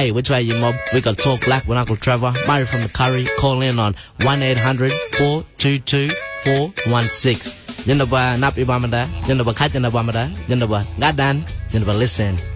Hey, which way you mob? We got Talk Black with Uncle Trevor. Murray from the Curry. Call in on 1-800-422-416. Jinda ba nap ibamada. Jinda ba kat jinda bamada. Jinda ba gadan. Jinda ba listen.